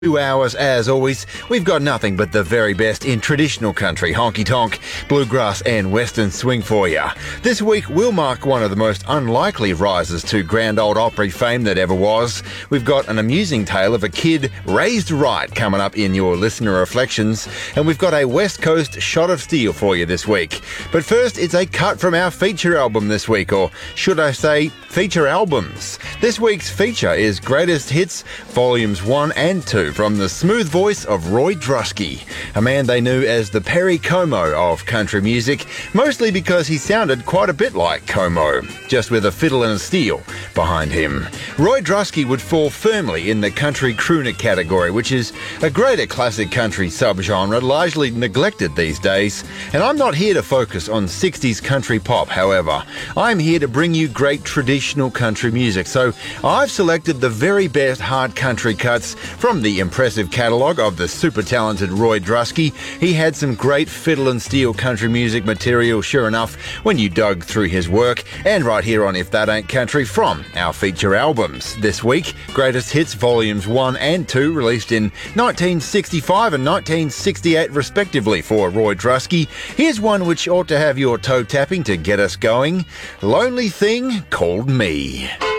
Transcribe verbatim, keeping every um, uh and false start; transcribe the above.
Two hours, as always, we've got nothing but the very best in traditional country, honky-tonk, bluegrass and western swing for you. This week, we'll mark one of the most unlikely rises to Grand Ole Opry fame that ever was. We've got an amusing tale of a kid raised right coming up in your listener reflections, and we've got a West Coast shot of steel for you this week. But first, it's a cut from our feature album this week, or should I say, feature albums. This week's feature is Greatest Hits, Volumes one and two, from the smooth voice of Roy Drusky, a man they knew as the Perry Como of country music, mostly because he sounded quite a bit like Como, just with a fiddle and a steel behind him. Roy Drusky would fall firmly in the country crooner category, which is a greater classic country subgenre, largely neglected these days. And I'm not here to focus on sixties country pop, however. I'm here to bring you great traditional country music, so I've selected the very best hard country cuts from the impressive catalogue of the super talented Roy Drusky. He had some great fiddle and steel country music material, sure enough, when you dug through his work, and right here on If That Ain't Country from our feature albums. This week, Greatest Hits Volumes one and two, released in nineteen sixty-five and nineteen sixty-eight respectively for Roy Drusky. Here's one which ought to have your toe tapping to get us going. Lonely Thing Called Me.